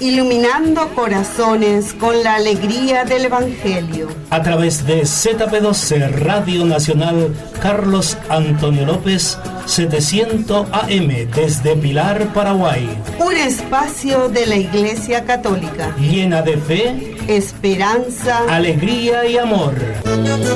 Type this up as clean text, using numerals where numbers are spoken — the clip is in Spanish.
iluminando corazones con la alegría del Evangelio. A través de ZP12 Radio Nacional Carlos Antonio López, 700 AM desde Pilar, Paraguay. Un espacio de la Iglesia Católica. Llena de fe, esperanza, alegría y amor.